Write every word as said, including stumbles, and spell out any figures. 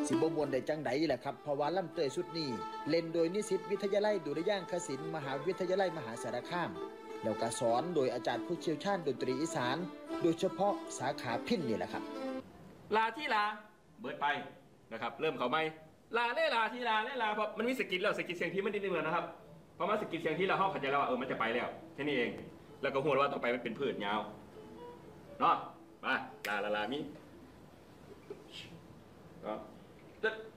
สิบมวลได้จังไดแหละครับเพราะว่าล่ำเตยชุดนี้เล่นโดยนิสิตวิทยาลัยดุริยางคศิลป์มหาวิทยาลัยมหาสารคามแล้วก็สอนโดยอาจารย์ผู้เชี่ยวชาญดนตรีอีสานโดยเฉพาะสาขาพิณนี่แหละครับลาที่ลาเบิดไปนะครับเริ่มเขาไม่ลาเล่ลาที่ลาเล่ลาเพราะมันมีสกิลแล้วสกิลเสียงที่มันนิดนึงแล้วนะครับเพราะว่าสกิลเสียงที่เราเข้าเข้าใจแล้วว่าเออมันจะไปแล้วแค่นี้เองแล้วก็หัวว่าต่อไปมันเป็นพืชยาวเนาะมาลาลาลามีก็